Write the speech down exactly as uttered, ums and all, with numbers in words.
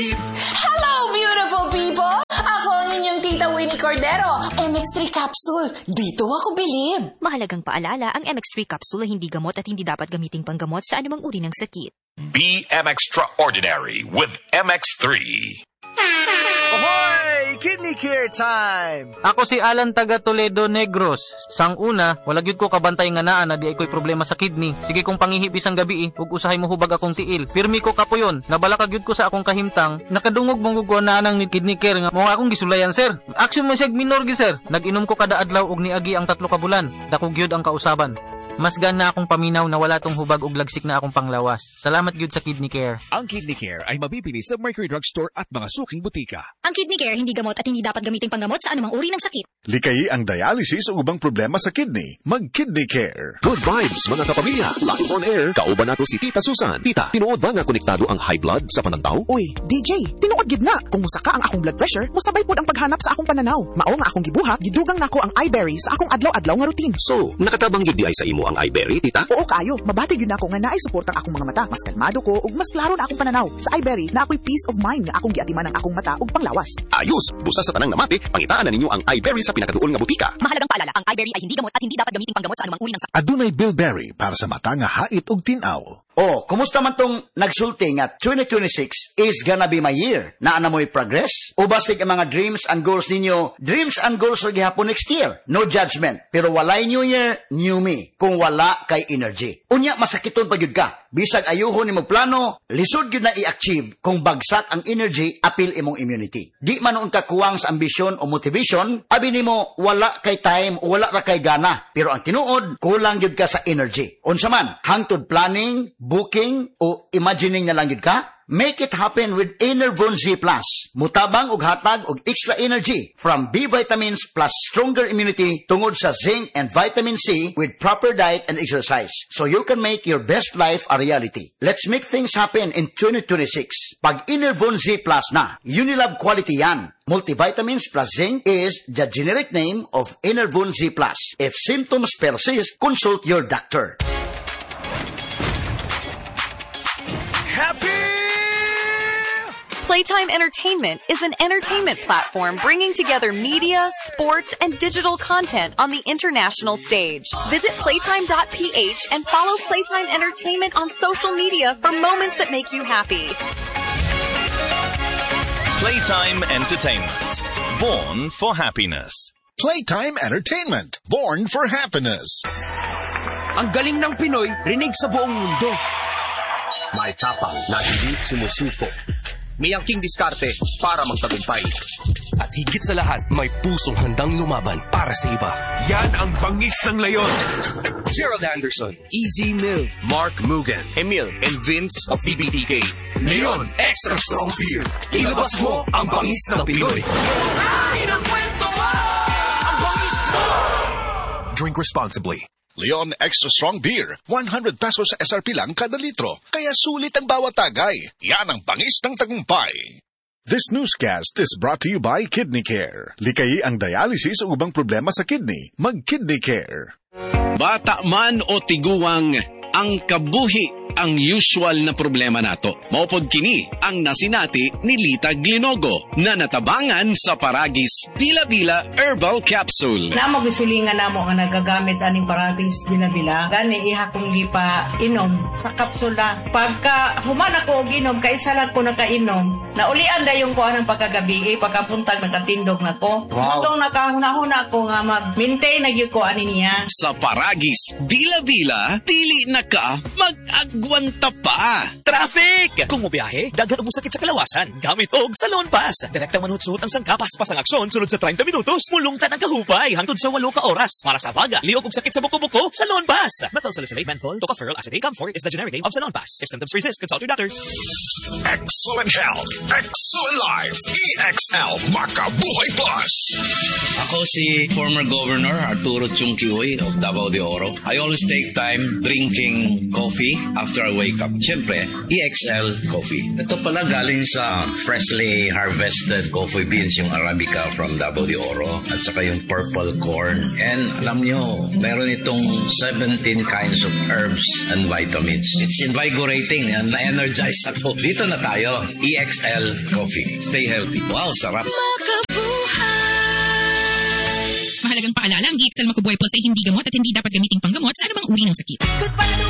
Hello, beautiful people! Ako ang inyong tita Winnie Cordero. M X three capsule. Dito ako bilib. Mahalagang paalala, ang M X three capsule ay hindi gamot at hindi dapat gamiting panggamot sa anumang uri ng sakit. Be M Extraordinary with M X three. Ahoy! Kidney care time! Ako si Alan taga Toledo Negros. Sang una, walag yun ko kabantay nga naa na di ay ko'y problema sa kidney. Sige kong pangihip isang gabi eh, ug usahay mo hubag akong tiil. Pirmi ko kapoyon, nabalakag yun ko sa akong kahimtang, nakadungog mong gugwa na nang ni kidney care nga mo akong gisulayan sir. Action mo siyag minor gi sir. Nag-inom ko kada adlaw og niagi ang tatlo ka bulan. Dakog yun ang kausaban. Mas gana akong paminaw na wala tong hubag ug lagsik na akong panglawas. Salamat gyud sa Kidney Care. Ang Kidney Care ay mabibili sa Mercury Drugstore at mga suking butika. Ang Kidney Care hindi gamot at hindi dapat gamiting panggamot sa anumang uri ng sakit. Likayi ang dialysis o ubang problema sa kidney. Mag-Kidney Care. Good vibes mga kapamilya. Live on air. Kauban ako si Tita Susan. Tita, tinuod ba nga konektado ang high blood sa panantaw? Uy, D J, tinuod gid na. Kung musaka ang akong blood pressure, musabay pod ang paghanap sa akong pananaw. Mao nga akong gibuhat, gidugang nako ang iBerry sa akong adlaw-adlaw nga routine. So, nakatabang gyud di ay sa imo ang iBerry, Tita? Oo kayo, mabati gyud nako nga naay suportang akong mga mata. Mas kalmado ko ug mas klaro na akong pananaw. Sa iBerry na ako'y peace of mind nga akong giatiman ang akong mata ug panglawas. Ayos, busa sa tanang namati, pangitaan na ninyo ang iBerry sa pinakaduol nga butika. Mahalagang paalala, ang iBerry ay hindi gamot at hindi dapat gamiting panggamot sa anumang uri ng sakit. Adunay Bilberry para sa mata nga hait ug tinaw. Oh, kumusta man tong nagsulti nga twenty twenty-six is gonna be my year? Naa na mo'y progress? O basig ang mga dreams and goals ninyo? Dreams and goals are gihapon next year. No judgment. Pero walay new year, new me. Kung wala kay energy. Unya, masakiton pa yun ka. Bisag ayuhon ni mong plano, lisod yun na i-achieve kung bagsak ang energy, apil imong immunity. Di man noon ka kuwang sa ambisyon o motivation, abi ni mo wala kay time o wala ka kay gana. Pero ang tinuod, kulang yun ka sa energy. Unsa man, hangtod planning, booking, o imagining na lang yun ka? Make it happen with Enervon Z Plus. Mutabang ug hatag og extra energy from B vitamins plus stronger immunity tungod sa zinc and vitamin C with proper diet and exercise. So you can make your best life a reality. Let's make things happen in twenty twenty-six. Pag Enervon Z Plus na, Unilab quality yan. Multivitamins plus zinc is the generic name of Enervon Z Plus. If symptoms persist, consult your doctor. Playtime Entertainment is an entertainment platform bringing together media, sports, and digital content on the international stage. Visit playtime dot p h and follow Playtime Entertainment on social media for moments that make you happy. Playtime Entertainment. Born for happiness. Playtime Entertainment. Born for happiness. Ang galing ng Pinoy, rinig sa buong mundo. May tapang na hindi sumusuko. May angking diskarte para magtagumpay. At higit sa lahat, may pusong handang lumaban para sa iba. Yan ang bangis ng leyon. Gerald Anderson, Easy Mill, Mark Mugen, Emil, and Vince of D B T K. Leon Extra Strong Beer. Ilabas mo ang bangis ng Pinoy. Ay, ng kwento mo! Ang bangis mo! Drink responsibly. Leon Extra Strong Beer, one hundred pesos S R P lang kada litro. Kaya sulit ang bawat tagay. Yan ang bangis ng tagumpay. This newscast is brought to you by Kidney Care. Likayi ang dialysis o ubang problema sa kidney. Mag-Kidney Care. Bata man o tiguwang, ang kabuhi ang usual na problema nato. Maupod kini ang nasinati ni Lita Glinogo na natabangan sa Paragis Bila-Bila Herbal Capsule. Namo gisulingan namo nga nagagamit sa aning Paragis Bila-Bila. Gani iha kong gipa inom sa kapsula. Pagka human ako og inom, kaisa lang ko nakainom. Naulian dayon ko anang pagkagabi, eh, pagkapuntag nakatindog na ko. Wow. Itong nakahuna-huna ko nga mag-maintain na gyud ko ani niya. Sa Paragis Bila-Bila, dili na ka mag-agwanta pa. Traffic! Kung mobiyahe, daghan mo sakit sa kalawasan. Gamit og Salon Pass. Direktang manhutsuhot ang sangkapas pasang aksyon sunod sa thirty minutos. Mulungtan ang kahupay hangtod sa eight ka oras. Para sa baga, liog og sakit sa buko-buko, Salon Pass. Methyl salicylate menthol, tocopherol acetate, camphor is the generic name of Salon Pass. If symptoms persist, consult your doctor. Excellent health. Excellent life. E X L Makabuhay Plus. Ako si former Governor Arturo Chungchuy of Davao de Oro. I always take time drinking coffee after after I wake up. Siyempre, E X L Coffee. Ito pala galing sa freshly harvested coffee beans, yung Arabica from Davao de Oro, at saka yung purple corn. And alam nyo, meron itong seventeen kinds of herbs and vitamins. It's invigorating and na-energize ako. Dito na tayo, E X L Coffee. Stay healthy. Wow, sarap. Mahalagang paalala, ang E X L Macabuhay Plus ay hindi gamot at hindi dapat gamiting panggamot sa anumang uri ng sakit.